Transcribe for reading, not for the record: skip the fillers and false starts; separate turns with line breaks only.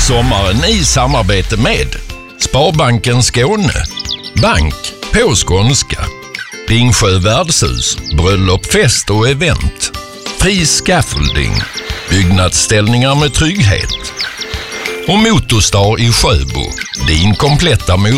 sommaren i samarbete med Sparbanken Skåne, bank på skånska, Ringsjö värdshus, bröllop, fest och event, Fri Scaffolding, byggnadsställningar med trygghet och Motorstar i Sjöbo, din kompletta